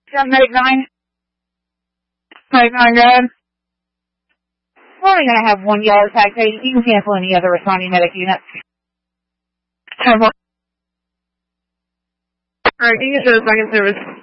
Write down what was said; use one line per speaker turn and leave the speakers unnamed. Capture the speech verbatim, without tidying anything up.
seven eight nine. Eight nine, go ahead. We're only going to have one yellow tag page. You can cancel any other responding medic units.
Alright, can you get to the second service?